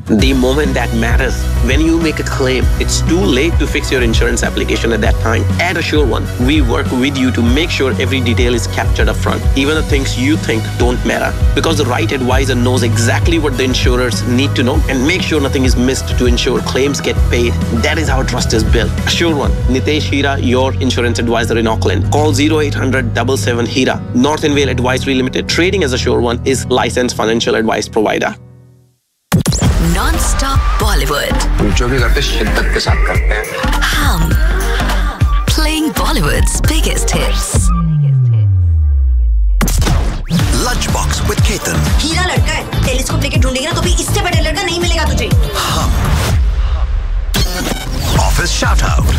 The moment that matters. When you make a claim, it's too late to fix your insurance application at that time. At Assure One, we work with you to make sure every detail is captured up front, even the things you think don't matter. Because the right advisor knows exactly what the insurers need to know and make sure nothing is missed to ensure claims get paid. That is how trust is built. Assure One, Nitesh Hira, your insurance advisor in Auckland. Call 0800-77 HIRA. Northern Vale Advisory Limited, trading as Assure One, is licensed financial advice provider. Non-stop Bollywood. जो भी करते शिद्दत के साथ करते हैं. हम playing Bollywood's biggest hits. Lunchbox with Ketan. हीरा लड़का है, टेलीस्कोप लेके ढूंढेगी ना तो भी इससे बड़ा लड़का नहीं मिलेगा तुझे. हम Office Shoutout.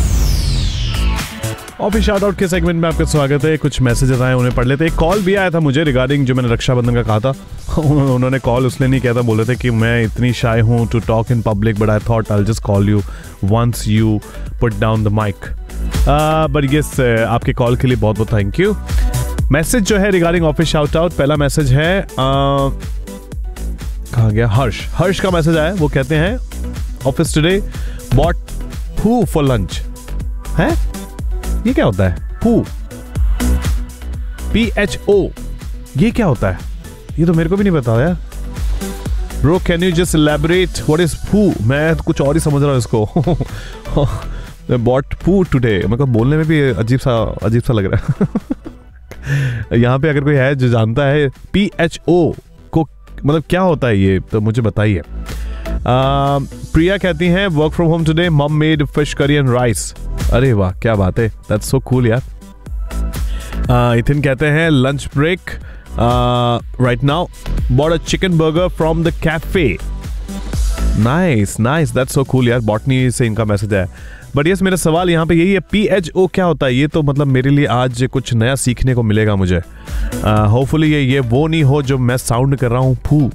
Office shout out के सेगमेंट में आपका स्वागत है. कुछ मैसेजेस आए, उन्हें पढ़ लेते. एक कॉल भी आया था मुझे रिगार्डिंग जो मैंने रक्षाबंधन का कहा था. उन्होंने कॉल उसने नहीं किया था, बोले थे कि मैं इतनी शाय हूँ to talk in public but I thought I just call you once you put down the mic. But yes, आपके कॉल के लिए बहुत बहुत थैंक यू. मैसेज जो है रिगार्डिंग ऑफिस शाउट आउट, पहला मैसेज है कहाँ गया, हर्ष का मैसेज आया. वो कहते हैं ऑफिस टुडे बॉट फू फॉर लंच. है ये क्या होता है? फू, PHO, ये क्या होता है? ये तो मेरे को भी नहीं पता यार. Bro can you just elaborate what is फू? मैं तो कुछ और ही समझ रहा हूँ इसको. बॉट फू टुडे, मेरे को बोलने में भी अजीब सा लग रहा है. यहाँ पे अगर कोई है जो जानता है PHO को मतलब क्या होता है ये, तो मुझे बताइए. प्रिया कहती हैं वर्क फ्रॉम होम टुडे, मम made fish curry and rice. अरे वाह, क्या बात है, दैट्स सो कूल यार. इथिन कहते हैं lunch break right now, bought a chicken burger from the cafe. Nice, that's so cool यार. बॉटनी से इनका मैसेज है. बट यस, मेरा सवाल यहाँ पे यही है, PHO क्या होता है? ये तो मतलब मेरे लिए आज कुछ नया सीखने को मिलेगा मुझे. होपफुली ये वो नहीं हो जो मैं साउंड कर रहा हूँ फू.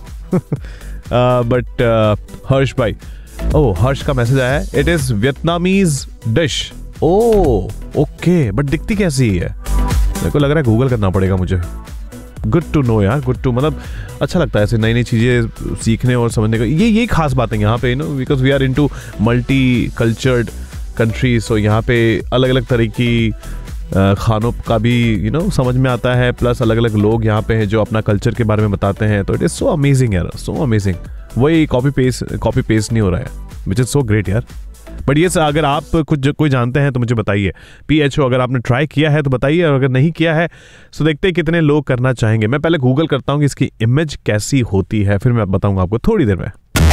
बट हर्ष भाई, हर्ष का मैसेज आया है, it is Vietnamese dish. Okay, but दिखती कैसी है? मेरे को लग रहा है गूगल करना पड़ेगा मुझे. गुड टू नो यार, गुड टू, मतलब अच्छा लगता है ऐसे नई नई चीज़ें सीखने और समझने का. यही खास बात है यहाँ पे, you know, because we are into multi cultured country. सो यहाँ पे अलग अलग तरह की खानों का भी यू नो समझ में आता है, प्लस अलग अलग लोग यहाँ पे हैं जो अपना कल्चर के बारे में बताते हैं. तो इट इज़ सो अमेजिंग यार, सो अमेजिंग. वही कॉपी पेस्ट नहीं हो रहा है, विच इज़ सो ग्रेट यार. बट ये अगर आप कुछ कोई जानते हैं तो मुझे बताइए. PHO अगर आपने ट्राई किया है तो बताइए, और अगर नहीं किया है तो देखते हैं कितने लोग करना चाहेंगे. मैं पहले गूगल करता हूँ कि इसकी इमेज कैसी होती है, फिर मैं बताऊंगा आपको थोड़ी देर में.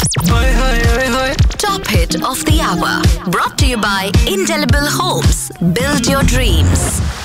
Top hit of the hour, brought to you by Indelible Homes. Build your dreams.